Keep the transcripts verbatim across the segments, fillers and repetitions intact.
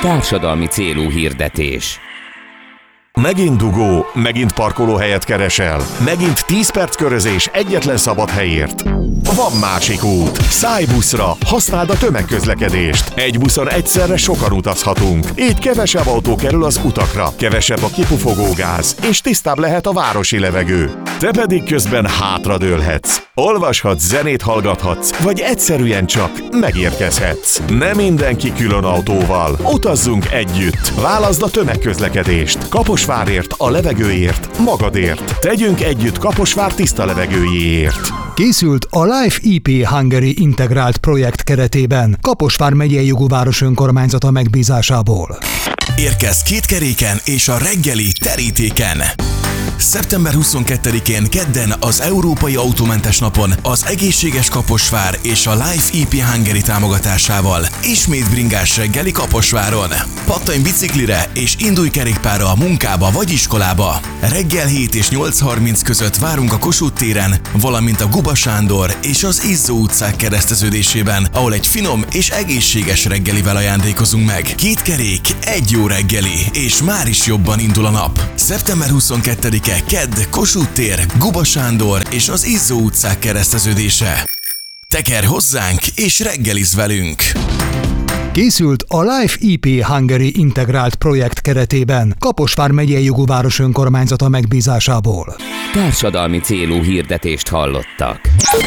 Társadalmi célú hirdetés. Megint dugó, megint parkolóhelyet keresel, megint tíz perc körözés egyetlen szabad helyért. Van másik út. Szállj buszra, használd a tömegközlekedést. Egy buszon egyszerre sokan utazhatunk. Így kevesebb autó kerül az utakra, kevesebb a kipufogó gáz, és tisztább lehet a városi levegő. Te pedig közben hátradőlhetsz. Olvashatsz, zenét hallgathatsz, vagy egyszerűen csak megérkezhetsz. Nem mindenki külön autóval. Utazzunk együtt. Válaszd a tömegközlekedést. Kaposvárért, a levegőért, magadért. Tegyünk együtt Kaposvár tiszta levegőjéért. Készült a Life í pé Hungary integrált projekt keretében, Kaposvár megyei jogúváros önkormányzata megbízásából. Érkezz kétkeréken és a reggeli terítéken! szeptember huszonkettedikén kedden az Európai Autómentes Napon az Egészséges Kaposvár és a Life í pé Hungary támogatásával ismét bringás reggeli Kaposváron. Pattanj biciklire és indulj kerékpárra a munkába vagy iskolába. Reggel hét és nyolc harminc között várunk a Kossuth téren, valamint a Guba Sándor és az Izzó utcák kereszteződésében, ahol egy finom és egészséges reggelivel ajándékozunk meg. Két kerék, egy jó reggeli, és már is jobban indul a nap. szeptember huszonkettedike kedd, Kossuth tér, Guba Sándor és az Izzó utcák kereszteződése. Tekerj hozzánk és reggelizz velünk! Készült a Life í pé Hungary integrált projekt keretében, Kaposvár megyei jogúváros önkormányzata megbízásából. Társadalmi célú hirdetést hallottak.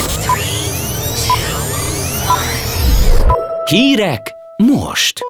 Hírek most!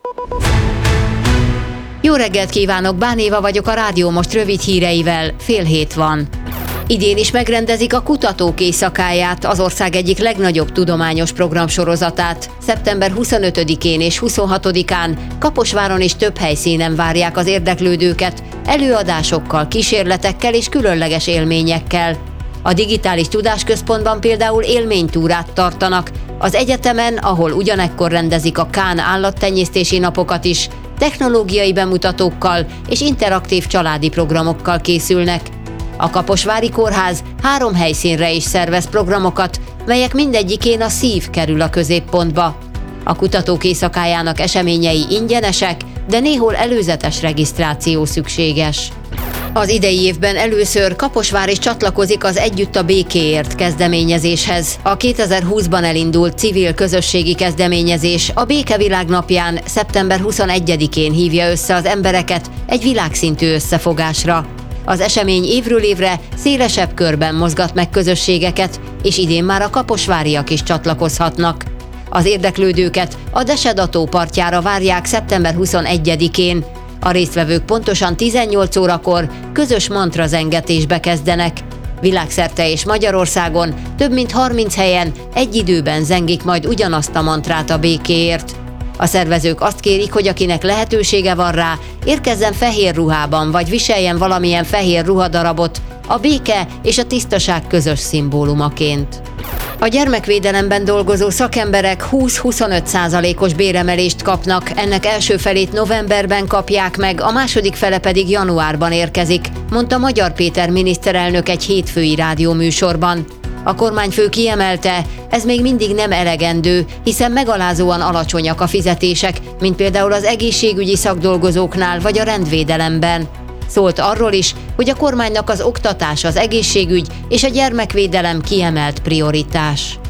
Jó reggelt kívánok, Bán Éva vagyok, a Rádió Most rövid híreivel, fél hét van. Idén is megrendezik a Kutatók Éjszakáját, az ország egyik legnagyobb tudományos programsorozatát. szeptember huszonötödikén és huszonhatodikán Kaposváron és több helyszínen várják az érdeklődőket, előadásokkal, kísérletekkel és különleges élményekkel. A Digitális Tudásközpontban például élménytúrát tartanak, az egyetemen, ahol ugyanekkor rendezik a Kán állattenyésztési napokat is, technológiai bemutatókkal és interaktív családi programokkal készülnek. A Kaposvári Kórház három helyszínre is szervez programokat, melyek mindegyikén a szív kerül a középpontba. A Kutatók Éjszakájának eseményei ingyenesek, de néhol előzetes regisztráció szükséges. Az idei évben először Kaposvár is csatlakozik az Együtt a békéért kezdeményezéshez. A kétezer-húszban elindult civil közösségi kezdeményezés a Békevilág napján, szeptember huszonegyedikén hívja össze az embereket egy világszintű összefogásra. Az esemény évről évre szélesebb körben mozgat meg közösségeket, és idén már a kaposváriak is csatlakozhatnak. Az érdeklődőket a Desedató partjára várják szeptember huszonegyedikén. A résztvevők pontosan tizennyolc órakor közös mantrazengetésbe kezdenek. Világszerte és Magyarországon több mint harminc helyen egy időben zengik majd ugyanazt a mantrát a békéért. A szervezők azt kérik, hogy akinek lehetősége van rá, érkezzen fehér ruhában, vagy viseljen valamilyen fehér ruhadarabot, a béke és a tisztaság közös szimbólumaként. A gyermekvédelemben dolgozó szakemberek húsz-huszonöt százalékos béremelést kapnak, ennek első felét novemberben kapják meg, a második fele pedig januárban érkezik, mondta Magyar Péter miniszterelnök egy hétfői rádióműsorban. A kormányfő kiemelte, ez még mindig nem elegendő, hiszen megalázóan alacsonyak a fizetések, mint például az egészségügyi szakdolgozóknál vagy a rendvédelemben. Szólt arról is, hogy a kormánynak az oktatás, az egészségügy és a gyermekvédelem kiemelt prioritás.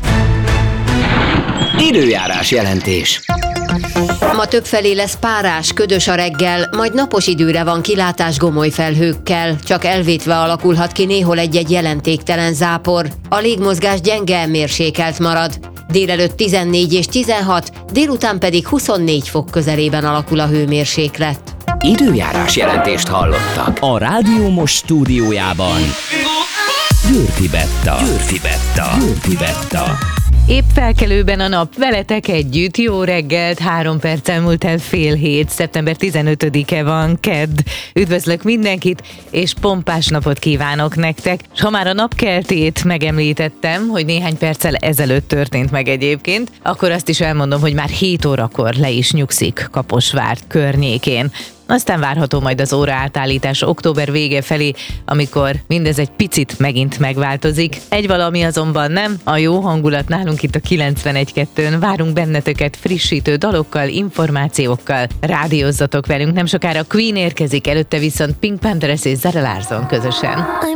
Időjárás jelentés. Ma többfelé lesz párás, ködös a reggel, majd napos időre van kilátás gomoly felhőkkel, csak elvétve alakulhat ki néhol egy-egy jelentéktelen zápor. A légmozgás gyenge, mérsékelt marad. Délelőtt tizennégy és tizenhat, délután pedig huszonnégy fok közelében alakul a hőmérséklet. Időjárás jelentést hallottak a Rádió Most stúdiójában. Győrfi Betta. Győrfi Betta. Győrfi Betta. Épp felkelőben a nap, veletek együtt, jó reggelt, három perccel múlt el fél hét, szeptember tizenötödike van, kedd. Üdvözlök mindenkit, és pompás napot kívánok nektek. És ha már a napkeltét megemlítettem, hogy néhány perccel ezelőtt történt meg egyébként, akkor azt is elmondom, hogy már hét órakor le is nyugszik Kaposvár környékén. aztán várható majd az óra átállítás október vége felé, amikor mindez egy picit megint megváltozik. Egy valami azonban nem, a jó hangulat nálunk itt a kilencvenegy kettőn. Várunk benneteket frissítő dalokkal, információkkal. Rádiózzatok velünk, nem sokára Queen érkezik, előtte viszont Pink Panthers és Zara Larsson közösen.